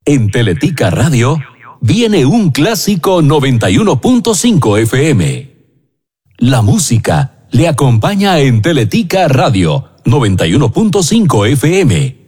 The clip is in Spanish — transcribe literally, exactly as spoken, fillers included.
En Teletica Radio viene un clásico noventa y uno punto cinco F M. La música le acompaña en Teletica Radio noventa y uno punto cinco F M.